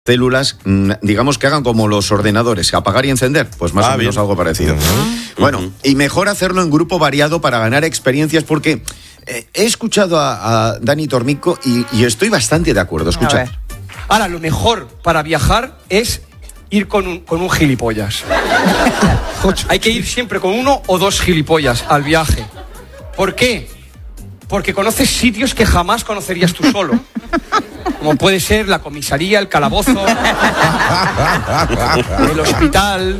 células, digamos que hagan como los ordenadores, apagar y encender, pues más o menos algo parecido. Bueno, y mejor hacerlo en grupo variado para ganar experiencias, porque he escuchado a Dani Tormico y estoy bastante de acuerdo. Escucha. Ahora, lo mejor para viajar es ir con un gilipollas. Hay que ir siempre con uno o dos gilipollas al viaje. ¿Por qué? Porque conoces sitios que jamás conocerías tú solo. Como puede ser la comisaría, el calabozo, el hospital.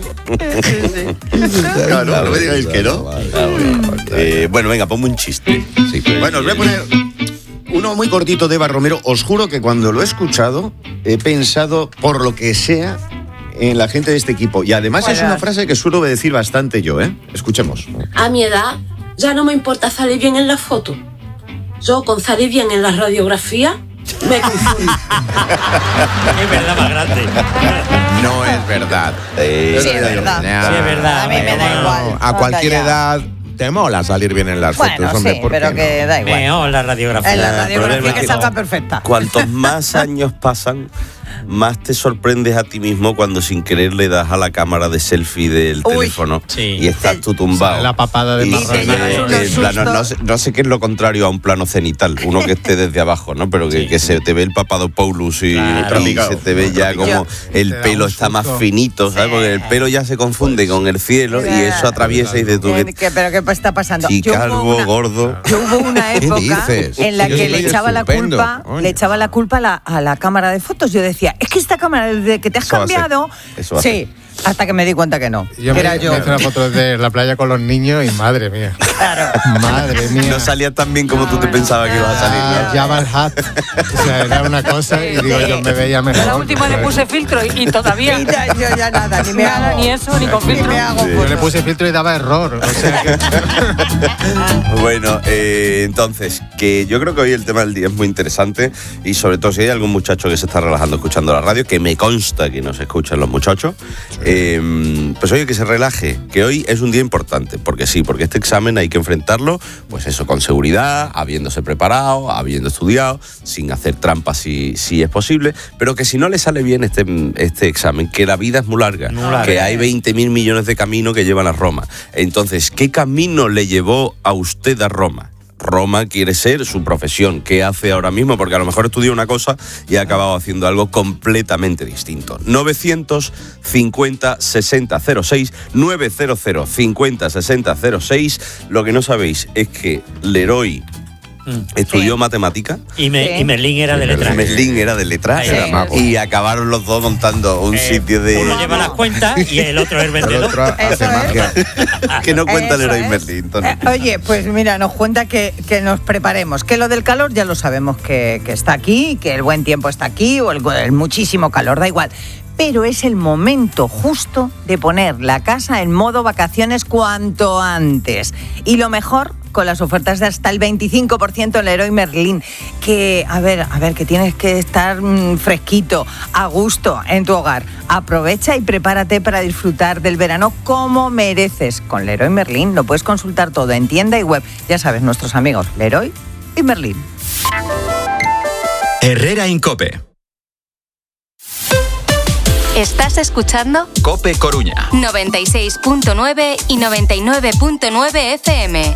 Claro, no me digáis que no. Bueno, venga, ponme un chiste. Sí, bueno, os voy a poner uno muy cortito de Eva Romero. Os juro que cuando lo he escuchado, he pensado, por lo que sea, en la gente de este equipo. Y además es una frase que suelo decir bastante yo, ¿eh? Escuchemos. A mi edad ya no me importa salir bien en la foto. Yo con salir bien en la radiografía me confundo. Es verdad más grande. No es verdad. Sí, es verdad. Sí, es verdad. A mí me da igual. A cualquier edad te mola salir bien en las fotos, hombre. Sí, pero que da igual. En la radiografía. En la radiografía que salga perfecta. Cuantos más años pasan, más te sorprendes a ti mismo cuando sin querer le das a la cámara de selfie del teléfono y estás tú tumbado. La papada de no sé qué es lo contrario a un plano cenital, uno que esté desde abajo, ¿no? Pero que se te ve el Papadopoulos y se te ve ya como el pelo está más finito, ¿sabes? Porque el pelo ya se confunde con el cielo y eso atraviesa y dices tú... ¿Pero qué está pasando? Sí, calvo, gordo... Yo hubo una época en la que le echaba la culpa a la cámara de fotos. Yo decía, es que esta cámara, desde que te has cambiado... Sí, hasta que me di cuenta que no. Yo me hice una foto de la playa con los niños y madre mía. Claro. Madre mía. No salía tan bien como tú te pensabas que iba a salir, ¿no? Jabba el Hutt. O sea, era una cosa y digo, yo me veía mejor. La última le puse filtro y todavía... Yo ya nada, ni me hago. Ni eso, ni con filtro. Yo le puse filtro y daba error. O sea que... Bueno, entonces, que yo creo que hoy el tema del día es muy interesante y sobre todo si hay algún muchacho que se está relajando escuchando la radio, que me consta que nos escuchan los muchachos, pues oye, que se relaje, que hoy es un día importante, porque este examen hay que enfrentarlo, pues eso, con seguridad, habiéndose preparado, habiendo estudiado, sin hacer trampas si es posible, pero que si no le sale bien este examen, que la vida es muy larga, que hay 20.000 millones de caminos que llevan a Roma. Entonces, ¿qué camino le llevó a usted a Roma? Roma quiere ser su profesión. ¿Qué hace ahora mismo? Porque a lo mejor estudió una cosa y ha acabado haciendo algo completamente distinto. 950-6006, 900-50-6006. Lo que no sabéis es que Leroy estudió matemática y Merlín era de letras. Merlín era de letras y acabaron los dos montando un sitio de... Uno lleva las cuentas y el otro es el vendedor. El otro hace magia. Que no cuenta Leroy Merlín, Tony. Oye, pues mira, nos cuenta que nos preparemos, que lo del calor ya lo sabemos que está aquí, que el buen tiempo está aquí o el muchísimo calor, da igual. Pero es el momento justo de poner la casa en modo vacaciones cuanto antes. Y lo mejor, con las ofertas de hasta el 25% en Leroy Merlin. Que, a ver, que tienes que estar fresquito, a gusto en tu hogar. Aprovecha y prepárate para disfrutar del verano como mereces. Con Leroy Merlin lo puedes consultar todo en tienda y web. Ya sabes, nuestros amigos Leroy y Merlin. Herrera en COPE. ¿Estás escuchando? COPE Coruña 96.9 y 99.9 FM.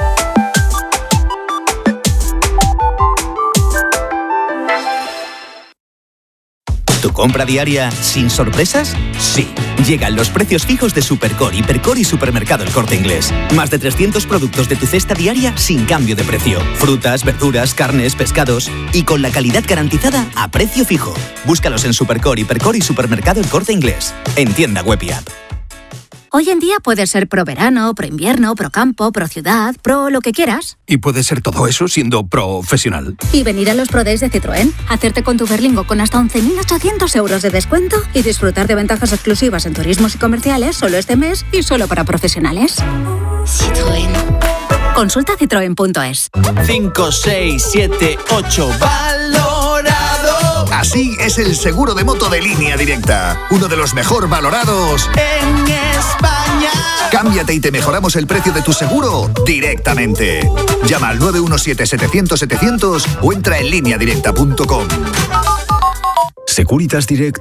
¿Tu compra diaria sin sorpresas? Sí. Llegan los precios fijos de Supercore, Hipercore y Supermercado El Corte Inglés. Más de 300 productos de tu cesta diaria sin cambio de precio. Frutas, verduras, carnes, pescados y con la calidad garantizada a precio fijo. Búscalos en Supercore, Hipercore y Supermercado El Corte Inglés. En tienda web y app. Hoy en día puedes ser pro verano, pro invierno, pro campo, pro ciudad, pro lo que quieras. Y puedes ser todo eso siendo profesional. Y venir a los Pro Days de Citroën, hacerte con tu Berlingo con hasta 11.800 euros de descuento y disfrutar de ventajas exclusivas en turismos y comerciales solo este mes y solo para profesionales. Citroën. Consulta citroen.es. 5, 6, 7, 8. ¡Valorado! Así es el seguro de moto de Línea Directa. Uno de los mejor valorados en España. Cámbiate y te mejoramos el precio de tu seguro directamente. Llama al 917-700-700 o entra en lineadirecta.com. Securitas Direct